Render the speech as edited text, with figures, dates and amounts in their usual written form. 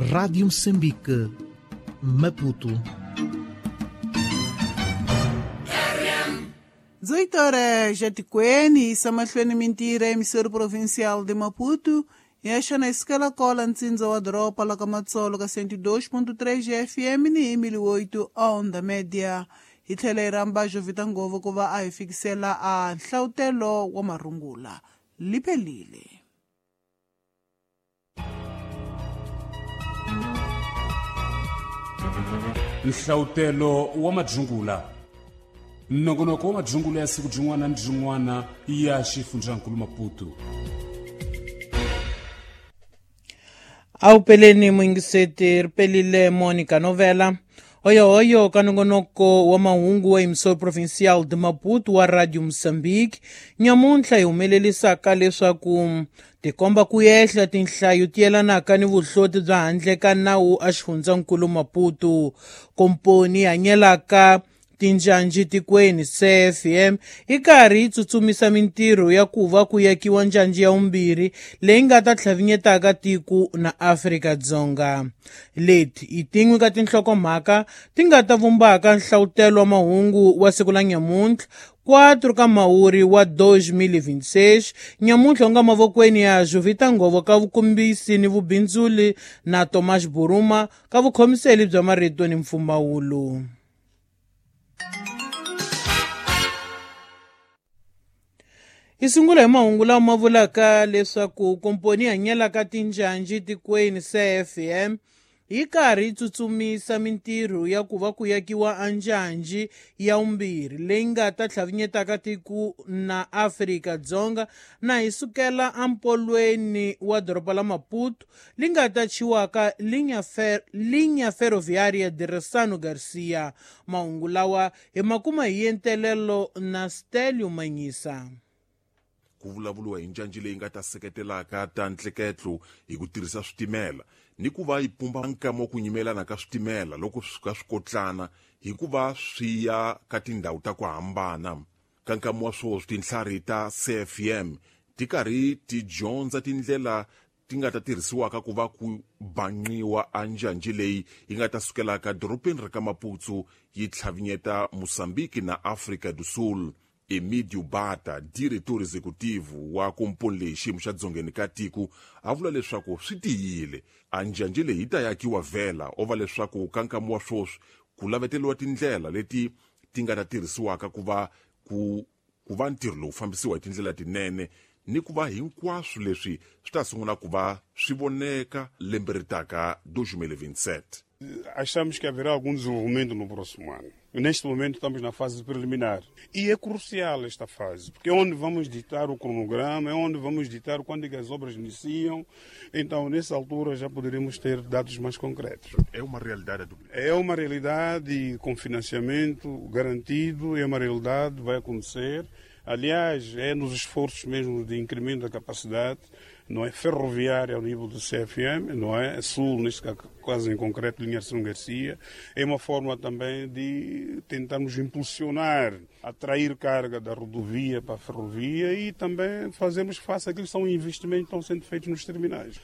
Rádio Moçambique, Maputo. 18 horas já tikweni samahlweni mintira emissora provincial de Maputo e acha na escala cola nsinza wa dropa la kamatsolo ka 102.3 FM ni 1008 onda média ithlela iramba jovita ngovo kuva a hifikisela a nhlawutelo wa marungula liphelile. Nhlawutelo wa majungula. Nongonoko wa majungula ya siku jin'wana ni jin'wana ya xifundzankulu Maputo. Awupeleni muingiseti ripelile Monica Novela. Oyo ka nongonoko wa mahungu wa emissora provincial de Maputo wa Radio Moçambique nyamuntlha hi humelelisaka leswaku tikomba ku yehla tinhlayo tiyelanaka ni vuhloti bya handle ka nawu a xifundzankulu Maputo. Komponi hanyelaka tinjanji tikweni CFM yi karhi yi tsutsumisa mintirho ya ku va ku yakiwa njanji ya vumbirhi leyi nga ta tlhavinyetaka tiko na Afrika-Dzonga. Leti hi tin'we ka tinhlokomhaka ti nga ta vumbaka nhlawutelo wa mahungu wa siku la nyamuntlha 4 ka Mhawuri wa 2026. Nyamuntlha u nga mavokweni ya Jovita Ngovo ka vukombisi ni vubindzuli na Thomas Buruma ka vukhomiseli bya marito ni mpfumawulo. Hi sungula hi mahungu lama vulaka leswaku komponi hanyelaka tinjanji tikweni CFM yi karhi yi tsutsumisa mintirho ya ku va ku yakiwa anjanji ya vumbirhi leyi nga ta tlhavinyetaka tiko na Afrika-Dzonga na hi sukela ampolweni wa doroba la Maputo li nga ta chiwaka linha ferroviária de Ressano Garcia. Mahungu lawa hi makuma hi yentelelo na Stelio Manyisa. Ku vulavuliwa hi njanji leyi nga ta seketelaka ta ntleketlo hi ku tirhisa switimela ni ku va yi pumba nkama wa ku yimelana ka switimela loko swi ka swikotlana hi ku va swi ya ka tindhawu ta ku hambana. Ka nkama wa swoswi tinhlari ta CFM ti karhi ti dyondza tindlela ti nga ta tirhisiwaka ku va ku banqiwa a njanji leyi yi nga ta sukelaka doropeni ra ka Maputo yi tlhavinyeta Moçambique na Africa do Sul. Emídio Bata, diretor executivo wa komponi leyi xiyimo xa dzongeni ka tiko, a vula leswaku swi tiyile a njanji leyi yi ta yakiwa vhela ova leswaku ka nkama wa swoswi ku laveteliwa tindlela leti ti nga ta tirhisiwaka ku va ntirho lowu fambisiwa hi tindlela tinene ni ku va hinkwaswo leswi swi ta sungula ku va swi voneka lembe ri taka 2027. Achamos que haverá algum desenvolvimento no próximo ano. Neste momento estamos na fase preliminar. E é crucial esta fase, porque é onde vamos ditar o cronograma, é onde vamos ditar quando é que as obras iniciam. Então, nessa altura, já poderemos ter dados mais concretos. É uma realidade. É uma realidade com financiamento garantido, é uma realidade, vai acontecer. Aliás, é nos esforços mesmo de incremento da capacidade, não é ferroviária ao nível do CFM, não é? Sul, neste caso em concreto, linha São Garcia. É uma forma também de tentarmos impulsionar, atrair carga da rodovia para a ferrovia e também fazermos face àquilo que são investimentos que estão sendo feitos nos terminais.